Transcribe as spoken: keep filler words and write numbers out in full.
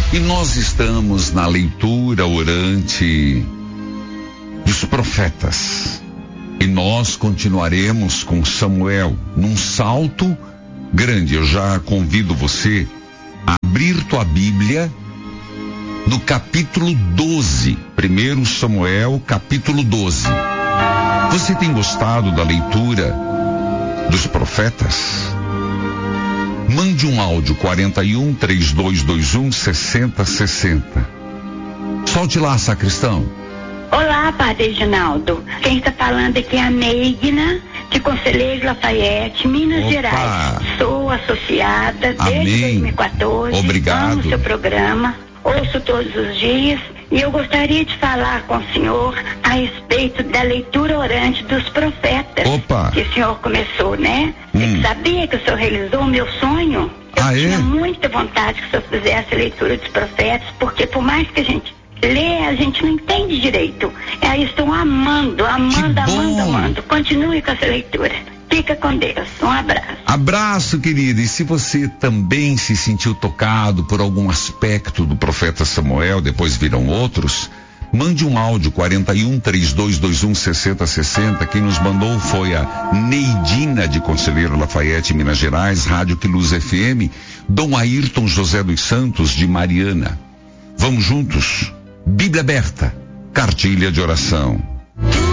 E nós estamos na leitura orante dos profetas. E nós continuaremos com Samuel num salto grande. Eu já convido você a abrir tua Bíblia no capítulo doze. Primeiro Samuel, capítulo doze. Você tem gostado da leitura dos profetas? Mande um áudio quarenta e um, trinta e dois vinte e um, sessenta sessenta. Solte lá, sacristão. Olá, Padre Reginaldo. Quem está falando aqui é a Meigna, de Conselheiro Lafayette, Minas Opa. Gerais. Sou associada desde Amém. dois mil e quatorze. Obrigado. Amo o seu programa, ouço todos os dias. E eu gostaria de falar com o senhor a respeito da leitura orante dos profetas. Opa. Que o senhor começou, né? Hum. Você sabia que o senhor realizou o meu sonho? Eu Ah, é? tinha muita vontade que o senhor fizesse a leitura dos profetas, porque por mais que a gente lê, a gente não entende direito. Aí estou amando, amando, amando, amando. Continue com essa leitura. Fica com Deus. Um abraço. Abraço, querida. E se você também se sentiu tocado por algum aspecto do profeta Samuel, depois viram outros, mande um áudio quarenta e um, trinta e dois vinte e um, sessenta sessenta. Quem nos mandou foi a Neidina, de Conselheiro Lafayette, Minas Gerais, Rádio Quiluz F M, Dom Ayrton José dos Santos, de Mariana. Vamos juntos? Bíblia aberta, cartilha de oração.